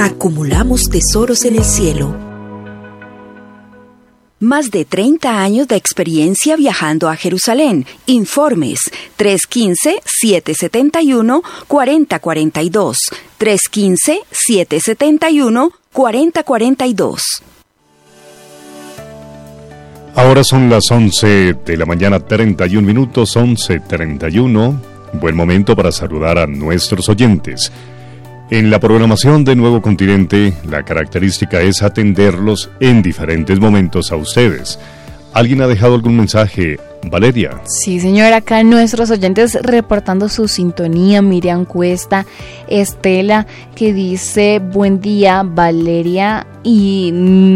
Acumulamos tesoros en el cielo. Más de 30 años de experiencia viajando a Jerusalén. Informes 315-771-4042. 315-771-4042. Ahora son las 11 de la mañana, 31 minutos, 11:31. Buen momento para saludar a nuestros oyentes. En la programación de Nuevo Continente, la característica es atenderlos en diferentes momentos a ustedes. ¿Alguien ha dejado algún mensaje, Valeria? Sí, señora, acá nuestros oyentes reportando su sintonía. Miriam Cuesta, Estela, que dice, buen día, Valeria y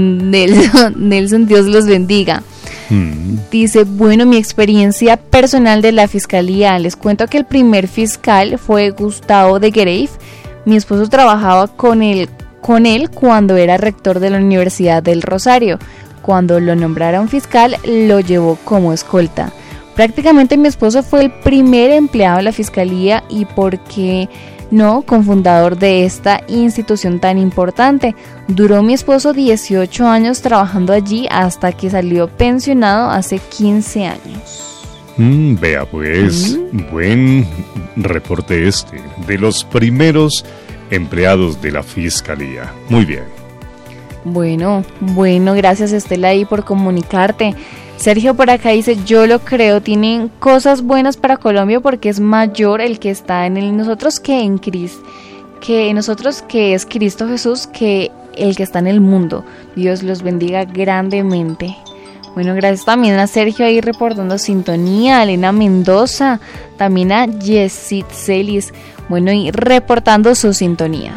Nelson, Dios los bendiga. Dice, bueno, mi experiencia personal de la fiscalía, les cuento que el primer fiscal fue Gustavo de Gereif. Mi esposo trabajaba con él cuando era rector de la Universidad del Rosario. Cuando lo nombraron fiscal, lo llevó como escolta. Prácticamente mi esposo fue el primer empleado de la fiscalía y, ¿por qué no?, cofundador de esta institución tan importante. Duró mi esposo 18 años trabajando allí hasta que salió pensionado hace 15 años. Vea pues, buen reporte de los primeros empleados de la Fiscalía. Muy bien. Bueno, gracias Estela ahí por comunicarte. Sergio por acá dice, yo lo creo, tienen cosas buenas para Colombia porque es mayor el que está en nosotros que en Cristo, que en nosotros que es Cristo Jesús, que el que está en el mundo. Dios los bendiga grandemente. Bueno, gracias también a Sergio ahí reportando sintonía, a Elena Mendoza, también a Yesit Celis, bueno, y reportando su sintonía.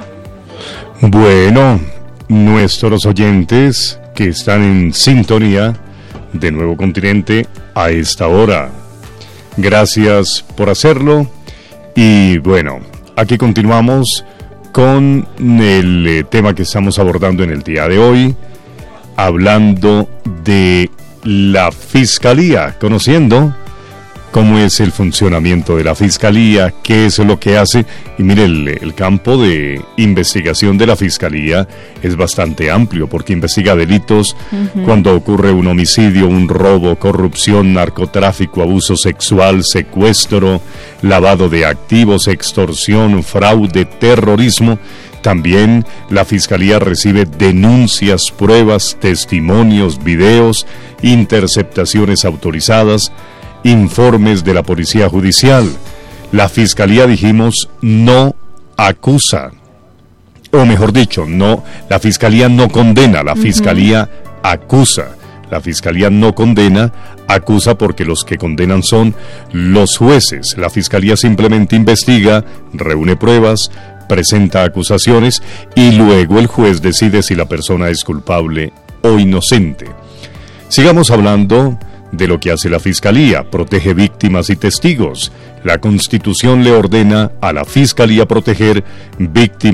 Bueno, nuestros oyentes que están en sintonía de Nuevo Continente a esta hora, gracias por hacerlo. Y bueno, aquí continuamos con el tema que estamos abordando en el día de hoy, hablando de la Fiscalía, conociendo cómo es el funcionamiento de la Fiscalía, qué es lo que hace. Y mire, el campo de investigación de la Fiscalía es bastante amplio, porque investiga delitos cuando ocurre un homicidio, un robo, corrupción, narcotráfico, abuso sexual, secuestro, lavado de activos, extorsión, fraude, terrorismo. También la Fiscalía recibe denuncias, pruebas, testimonios, videos, interceptaciones autorizadas, informes de la Policía Judicial. La Fiscalía, dijimos, no acusa, o mejor dicho, no, la Fiscalía no condena, la Fiscalía acusa. La Fiscalía no condena, acusa, porque los que condenan son los jueces. La Fiscalía simplemente investiga, reúne pruebas, presenta acusaciones y luego el juez decide si la persona es culpable o inocente. Sigamos hablando de lo que hace la Fiscalía. Protege víctimas y testigos. La Constitución le ordena a la Fiscalía proteger víctimas